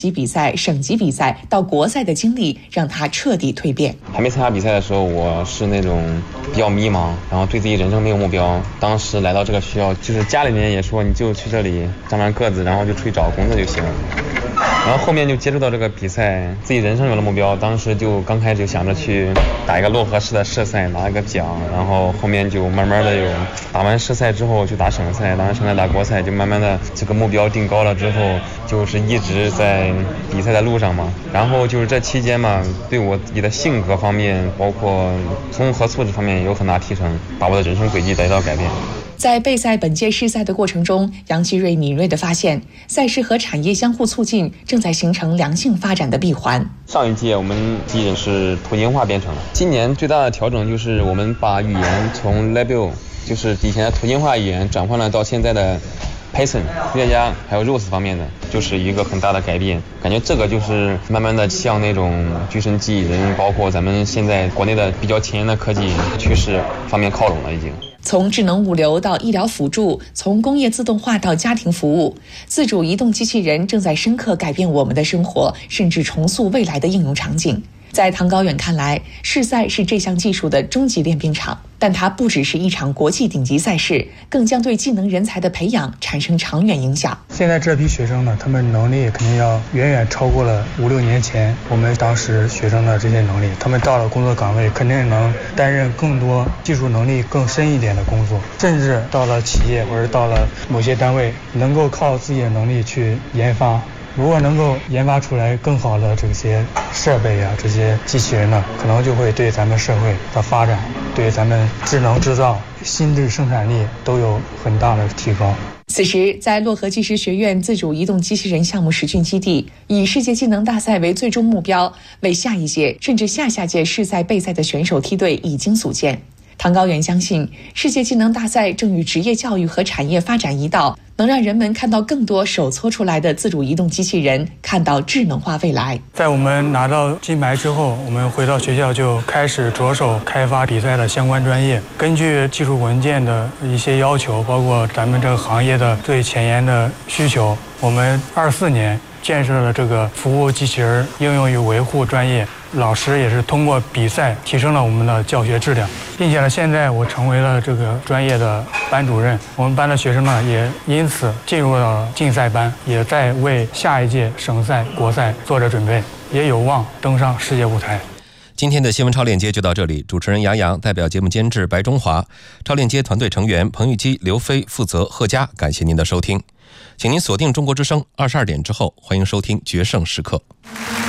级比赛、省级比赛到国赛的经历让他彻底蜕变。 还没参加比赛的时候，我是那种比较迷茫，然后对自己人生没有目标。当时来到这个学校，就是家里面也说你就去这里长长个子，然后就出去找工作就行。然后后面就接触到这个比赛，自己人生有了目标。当时就刚开始就想着去打一个漯河市的市赛，拿一个奖。然后后面就慢慢的有打完市赛之后去打省赛，打完省赛打国赛，就慢慢的这个目标定高了之后，就是一直在比赛的路上嘛。然后就是这期间嘛，对我自己的性格方面，包括综合素质方面有很大提升，把我的人生轨迹得到改变。 在备赛本届世赛的过程中，杨继瑞敏锐地发现，赛事和产业相互促进，正在形成良性发展的闭环。 上一届我们基因是图形化编程，今年最大的调整就是我们把语言从 Label， 就是以前的图形化语言转换了到现在的Python、乐家还有 Rose 方面的，就是一个很大的改变。感觉这个就是慢慢的向那种具身机器人，包括咱们现在国内的比较前沿的科技趋势方面靠拢了已经。 从智能物流到医疗辅助，从工业自动化到家庭服务，自主移动机器人正在深刻改变我们的生活，甚至重塑未来的应用场景。在唐高远看来，世赛是这项技术的终极练兵场，但它不只是一场国际顶级赛事，更将对技能人才的培养产生长远影响。 现在这批学生呢，他们能力肯定要远远超过了5-6年前我们当时学生的这些能力。他们到了工作岗位，肯定能担任更多技术能力更深一点的工作，甚至到了企业或者到了某些单位，能够靠自己的能力去研发。如果能够研发出来更好的这些设备啊，这些机器人呢，可能就会对咱们社会的发展，对咱们智能制造、新质生产力都有很大的提高。 此时，在漯河技师学院自主移动机器人项目实训基地，以世界技能大赛为最终目标，为下一届甚至下下届世赛备赛的选手梯队已经组建。唐高远相信，世界技能大赛正与职业教育和产业发展一道，能让人们看到更多手搓出来的自主移动机器人，看到智能化未来。 在我们拿到金牌之后，我们回到学校就开始着手开发比赛的相关专业，根据技术文件的一些要求，包括咱们这个行业的最前沿的需求，我们24年建设了这个服务机器人应用与维护专业。老师也是通过比赛提升了我们的教学质量，并且呢，现在我成为了这个专业的班主任。我们班的学生呢，也因此进入了竞赛班，也在为下一届省赛、国赛做着准备，也有望登上世界舞台。 今天的新闻超链接就到这里，主持人杨洋，代表节目监制白中华，超链接团队成员彭玉基、刘飞，负责贺佳。感谢您的收听，请您锁定中国之声，22点之后，欢迎收听决胜时刻。